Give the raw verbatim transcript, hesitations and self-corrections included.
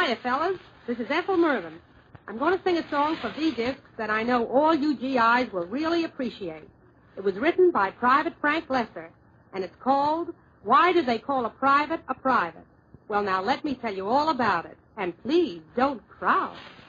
Hiya, fellas. This is Ethel Mervyn. I'm going to sing a song for V-Discs that I know all you G Is will really appreciate. It was written by Private Frank Lesser, and it's called Why Do They Call a Private a Private? Well, now, let me tell you all about it. And please, don't crowd.